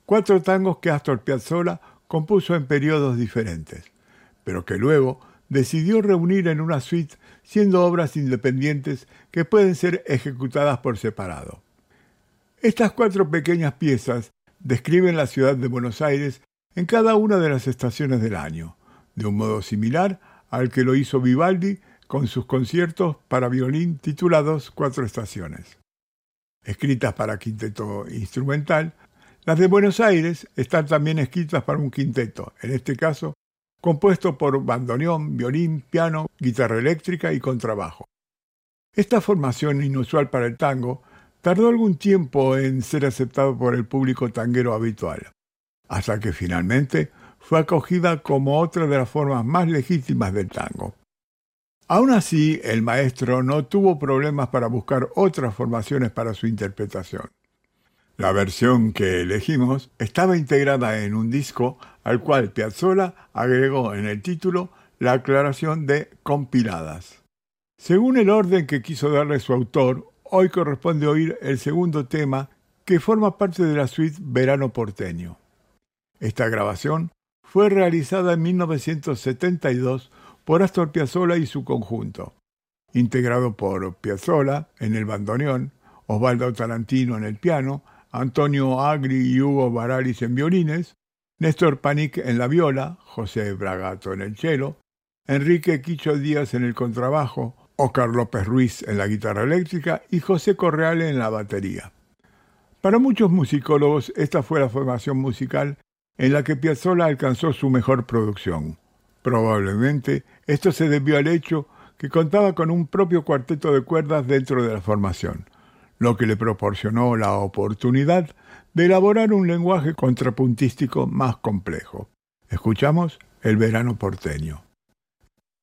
4 tangos que Astor Piazzolla compuso en periodos diferentes, pero que luego decidió reunir en una suite, siendo obras independientes que pueden ser ejecutadas por separado. Estas 4 pequeñas piezas describen la ciudad de Buenos Aires en cada una de las estaciones del año, de un modo similar al que lo hizo Vivaldi con sus conciertos para violín titulados 4 estaciones. Escritas para quinteto instrumental, las de Buenos Aires están también escritas para un quinteto, en este caso compuesto por bandoneón, violín, piano, guitarra eléctrica y contrabajo. Esta formación inusual para el tango tardó algún tiempo en ser aceptado por el público tanguero habitual, hasta que finalmente fue acogida como otra de las formas más legítimas del tango. Aún así, el maestro no tuvo problemas para buscar otras formaciones para su interpretación. La versión que elegimos estaba integrada en un disco al cual Piazzolla agregó en el título la aclaración de compiladas. Según el orden que quiso darle su autor, hoy corresponde oír el segundo tema que forma parte de la suite Verano Porteño. Esta grabación fue realizada en 1972 por Astor Piazzolla y su conjunto, integrado por Piazzolla en el bandoneón, Osvaldo Tarantino en el piano, Antonio Agri y Hugo Baralis en violines, Néstor Panic en la viola, José Bragato en el cello, Enrique Quicho Díaz en el contrabajo, Óscar López Ruiz en la guitarra eléctrica y José Correale en la batería. Para muchos musicólogos, esta fue la formación musical en la que Piazzolla alcanzó su mejor producción. Probablemente esto se debió al hecho que contaba con un propio cuarteto de cuerdas dentro de la formación, lo que le proporcionó la oportunidad de elaborar un lenguaje contrapuntístico más complejo. Escuchamos El Verano Porteño.